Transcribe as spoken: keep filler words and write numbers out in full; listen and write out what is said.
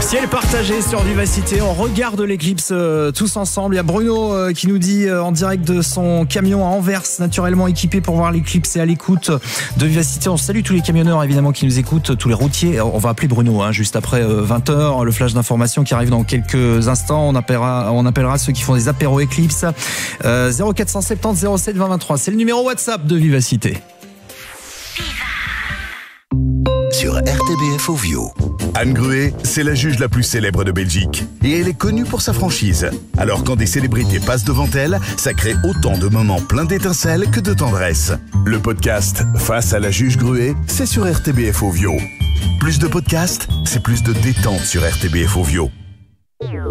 Ciel partagé sur Vivacité, on regarde l'éclipse euh, tous ensemble. Il y a Bruno euh, qui nous dit euh, en direct de son camion à Anvers, naturellement équipé pour voir l'éclipse et à l'écoute de Vivacité. On salue tous les camionneurs évidemment qui nous écoutent, tous les routiers. On va appeler Bruno hein, juste après euh, vingt heures, le flash d'information qui arrive dans quelques instants. On appellera, on appellera ceux qui font des apéros éclipse. Euh, zéro quatre cent soixante-dix zéro sept vingt vingt-trois, c'est le numéro WhatsApp de Vivacité. Sur R T B F Ovio. Anne Gruet, c'est la juge la plus célèbre de Belgique. Et elle est connue pour sa franchise. Alors quand des célébrités passent devant elle, ça crée autant de moments pleins d'étincelles que de tendresse. Le podcast Face à la juge Gruet, c'est sur R T B F Ovio. Plus de podcasts, c'est plus de détente sur R T B F Ovio.